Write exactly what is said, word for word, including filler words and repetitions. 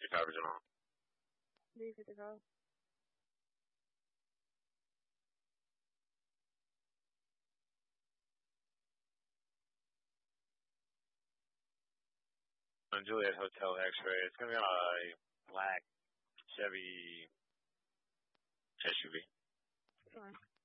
fifty-five original. D fifty-five. On Juliet Hotel X-ray. It's gonna be on a black Chevy S U V. Fine.